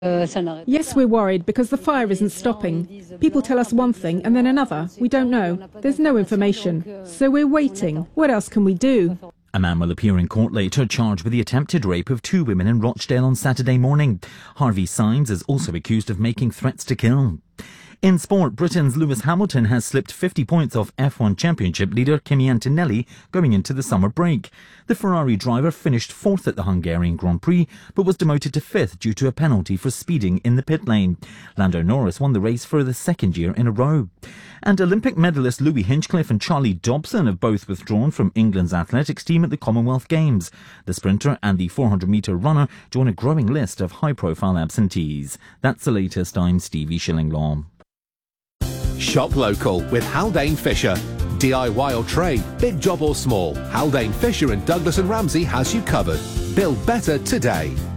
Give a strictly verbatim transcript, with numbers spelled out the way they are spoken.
Yes, we're worried because the fire isn't stopping. People tell us one thing and then another. We don't know. There's no information. So we're waiting. What else can we do? A man will appear in court later charged with the attempted rape of two women in Rochdale on Saturday morning. Harvey Symes is also accused of making threats to kill. In sport, Britain's Lewis Hamilton has slipped fifty points off F one Championship leader Kimi Antonelli going into the summer break. The Ferrari driver finished fourth at the Hungarian Grand Prix, but was demoted to fifth due to a penalty for speeding in the pit lane. Lando Norris won the race for the second year in a row. And Olympic medalist Louis Hinchcliffe and Charlie Dobson have both withdrawn from England's athletics team at the Commonwealth Games. The sprinter and the four hundred metre runner join a growing list of high-profile absentees. That's the latest. I'm Stevie Shillinglaw. Shop local with Haldane Fisher. D I Y or trade, big job or small, Haldane Fisher and Douglas and Ramsey has you covered. Build better today.